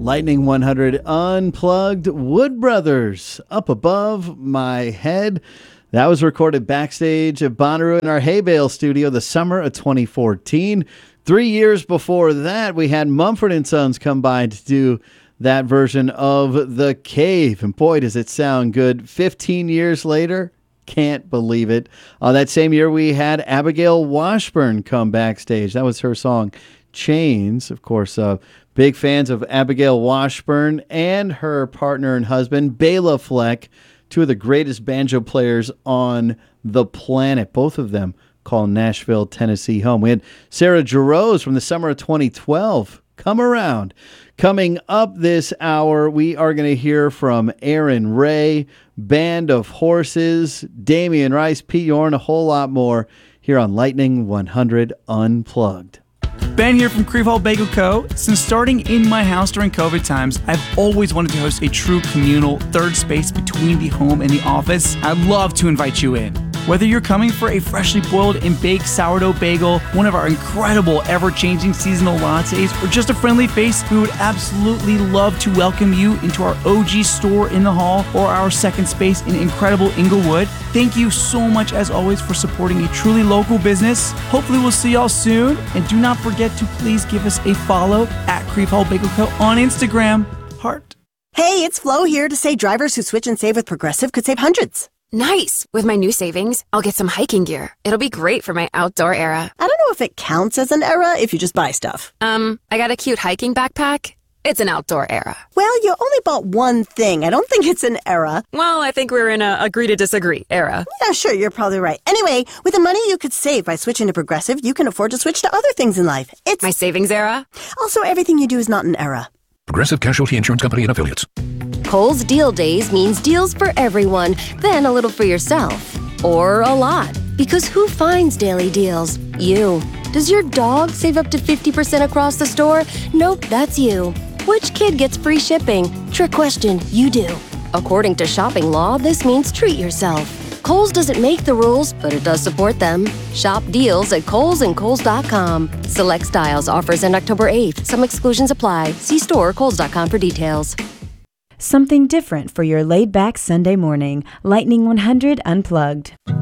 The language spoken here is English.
Lightning 100 Unplugged, Wood Brothers, Up Above My Head. That was recorded backstage at Bonnaroo in our Haybale studio the summer of 2014. 3 years before that, we had Mumford & Sons come by to do that version of The Cave. And boy, does it sound good. 15 years later, can't believe it. That same year, we had Abigail Washburn come backstage. That was her song, Chains. Of course, big fans of Abigail Washburn and her partner and husband, Bela Fleck, two of the greatest banjo players on the planet. Both of them call Nashville, Tennessee home. We had Sarah Jarosz from the summer of 2012 come around. Coming up this hour, we are going to hear from Aaron Ray, Band of Horses, Damian Rice, Pete Yorn, a whole lot more here on Lightning 100 Unplugged. Ben here from Creve Hall Bagel Co. Since starting in my house during COVID times, I've always wanted to host a true communal third space between the home and the office. I'd love to invite you in. Whether you're coming for a freshly boiled and baked sourdough bagel, one of our incredible ever-changing seasonal lattes, or just a friendly face, we would absolutely love to welcome you into our OG store in the hall or our second space in incredible Inglewood. Thank you so much, as always, for supporting a truly local business. Hopefully we'll see y'all soon. And do not forget to please give us a follow at Creve Hall Bagel Co. on Instagram. Heart. Hey, it's Flo here to say drivers who switch and save with Progressive could save hundreds. Nice! With my new savings, I'll get some hiking gear. It'll be great for my outdoor era. I don't know if it counts as an era if you just buy stuff. I got a cute hiking backpack. It's an outdoor era. Well, you only bought one thing. I don't think it's an era. Well, I think we're in a agree to disagree era. Yeah, sure, you're probably right. Anyway, with the money you could save by switching to Progressive, you can afford to switch to other things in life. It's my savings era. Also, everything you do is not an era. Progressive Casualty Insurance Company and Affiliates. Kohl's Deal Days means deals for everyone, then a little for yourself. Or a lot. Because who finds daily deals? You. Does your dog save up to 50% across the store? Nope, that's you. Which kid gets free shipping? Trick question, you do. According to shopping law, this means treat yourself. Kohl's doesn't make the rules, but it does support them. Shop deals at Kohl's and Kohl's.com. Select styles, offers end October 8th. Some exclusions apply. See store or Kohl's.com for details. Something different for your laid-back Sunday morning. Lightning 100 Unplugged.